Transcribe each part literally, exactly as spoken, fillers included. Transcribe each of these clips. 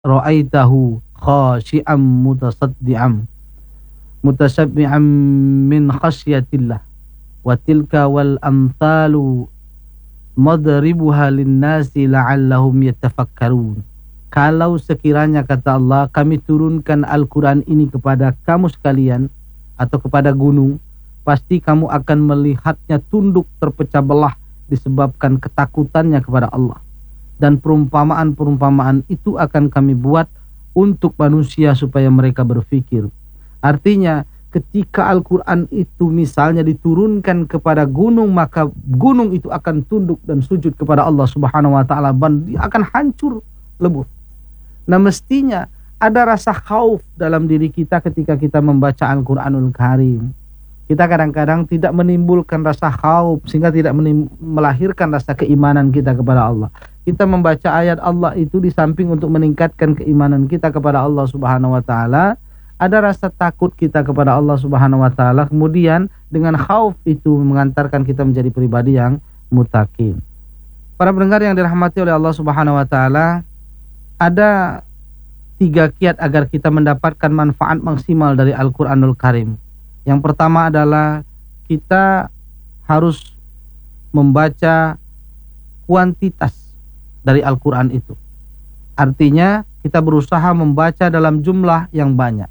ra'aitahu khashi'an mutasaddi'an mutasabbi'an min khasyatillah wa tilka wal amthalu madribuha linnasi la'allahum yatafakkarun. Kalau sekiranya, kata Allah, kami turunkan Al-Quran ini kepada kamu sekalian atau kepada gunung, pasti kamu akan melihatnya tunduk terpecah belah disebabkan ketakutannya kepada Allah. Dan perumpamaan-perumpamaan itu akan kami buat untuk manusia supaya mereka berpikir. Artinya, ketika Al-Quran itu misalnya diturunkan kepada gunung, maka gunung itu akan tunduk dan sujud kepada Allah Subhanahu wa taala, dan dia akan hancur lebur. Nah, mestinya ada rasa khauf dalam diri kita ketika kita membaca Al-Quranul Karim. Kita kadang-kadang tidak menimbulkan rasa khauf sehingga tidak melahirkan rasa keimanan kita kepada Allah. Kita membaca ayat Allah itu di samping untuk meningkatkan keimanan kita kepada Allah Subhanahu wa taala, ada rasa takut kita kepada Allah Subhanahu wa taala, kemudian dengan khauf itu mengantarkan kita menjadi pribadi yang muttaqin. Para pendengar yang dirahmati oleh Allah Subhanahu wa taala, ada tiga kiat agar kita mendapatkan manfaat maksimal dari Al-Quranul Karim. Yang pertama adalah kita harus membaca kuantitas dari Al-Quran itu. Artinya kita berusaha membaca dalam jumlah yang banyak.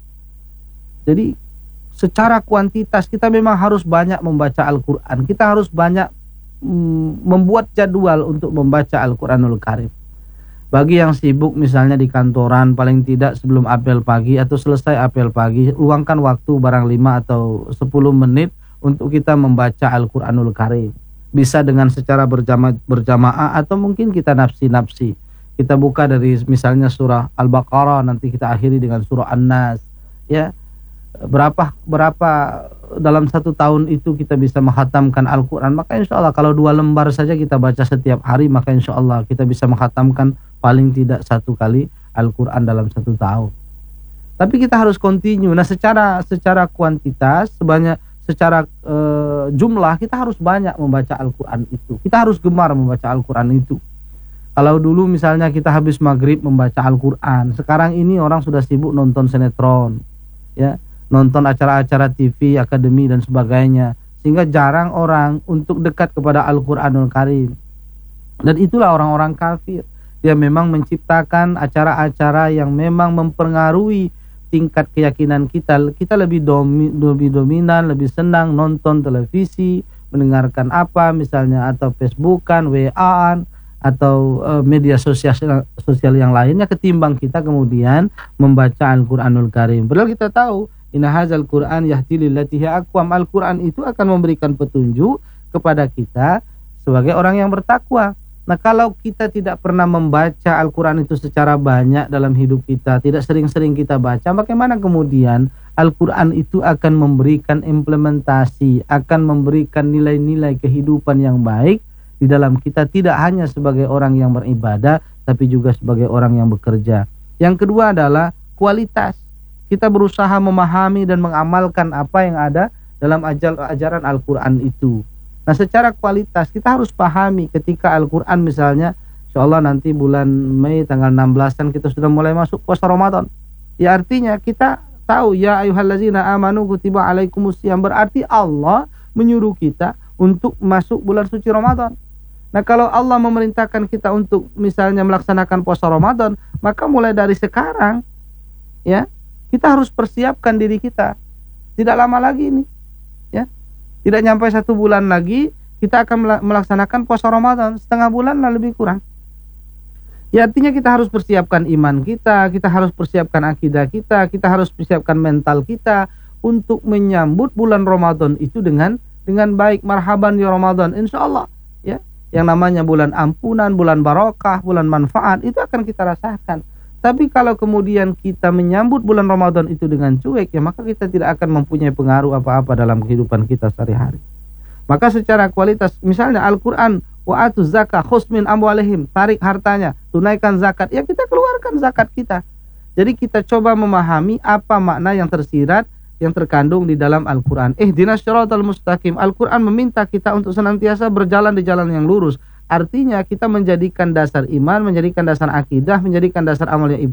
Jadi secara kuantitas kita memang harus banyak membaca Al-Quran. Kita harus banyak mm, membuat jadwal untuk membaca Al-Quranul Karim. Bagi yang sibuk misalnya di kantoran, paling tidak sebelum apel pagi atau selesai apel pagi, luangkan waktu barang lima atau sepuluh menit untuk kita membaca Al-Quranul Karim. Bisa dengan secara berjama- berjamaah atau mungkin kita nafsi-nafsi. Kita buka dari misalnya surah Al-Baqarah, nanti kita akhiri dengan surah An-Nas. Ya, berapa berapa dalam satu tahun itu kita bisa menghatamkan Al-Quran. Maka insya Allah kalau dua lembar saja kita baca setiap hari, maka insya Allah kita bisa menghatamkan paling tidak satu kali Al-Quran dalam satu tahun. Tapi kita harus continue. Nah, secara secara kuantitas, sebanyak secara e, jumlah kita harus banyak membaca Al-Quran itu. Kita harus gemar membaca Al-Quran itu. Kalau dulu misalnya kita habis maghrib membaca Al-Quran, sekarang ini orang sudah sibuk nonton sinetron, ya, nonton acara-acara T V, akademi dan sebagainya, sehingga jarang orang untuk dekat kepada Al-Quranul Karim. Dan itulah orang-orang kafir. Dia memang menciptakan acara-acara yang memang mempengaruhi tingkat keyakinan kita. Kita lebih, domi, lebih dominan, lebih senang nonton televisi, mendengarkan apa misalnya, atau Facebookan, W A-an, atau uh, media sosial sosial yang lainnya, ketimbang kita kemudian membaca Al-Quranul Karim. Padahal kita tahu, inna hadzal Qur'an yahdi lillati hiya aqwam. Al-Quran itu akan memberikan petunjuk kepada kita sebagai orang yang bertakwa. Nah, kalau kita tidak pernah membaca Al-Quran itu secara banyak dalam hidup kita, tidak sering-sering kita baca, bagaimana kemudian Al-Quran itu akan memberikan implementasi, akan memberikan nilai-nilai kehidupan yang baik di dalam kita, tidak hanya sebagai orang yang beribadah, tapi juga sebagai orang yang bekerja. Yang kedua adalah kualitas. Kita berusaha memahami dan mengamalkan apa yang ada dalam ajaran Al-Quran itu. Nah, secara kualitas kita harus pahami ketika Al-Quran misalnya, insyaallah nanti bulan Mei tanggal enam belasan kita sudah mulai masuk puasa Ramadan. Ya, artinya kita tahu, ya ayyuhallazina amanu kutiba alaikumusiyam, berarti Allah menyuruh kita untuk masuk bulan suci Ramadan. Nah, kalau Allah memerintahkan kita untuk misalnya melaksanakan puasa Ramadan, maka mulai dari sekarang ya, kita harus persiapkan diri kita. Tidak lama lagi ini. Ya. Tidak nyampe satu bulan lagi kita akan melaksanakan puasa Ramadan, setengah bulan lah lebih kurang. Ya, artinya kita harus persiapkan iman kita, kita harus persiapkan akidah kita, kita harus persiapkan mental kita untuk menyambut bulan Ramadan itu dengan dengan baik. Marhaban ya Ramadan, insyaallah ya. Yang namanya bulan ampunan, bulan barokah, bulan manfaat itu akan kita rasakan. Tapi kalau kemudian kita menyambut bulan Ramadan itu dengan cuek, ya maka kita tidak akan mempunyai pengaruh apa-apa dalam kehidupan kita sehari-hari. Maka secara kualitas, misalnya Al-Quran, wa atuz zakah khudz min amwalihim, tarik hartanya, tunaikan zakat, ya kita keluarkan zakat kita. Jadi kita coba memahami apa makna yang tersirat, yang terkandung di dalam Al-Quran. Ihdinas syiratal mustaqim. Al-Quran meminta kita untuk senantiasa berjalan di jalan yang lurus. Artinya kita menjadikan dasar iman, menjadikan dasar akidah, menjadikan dasar amalnya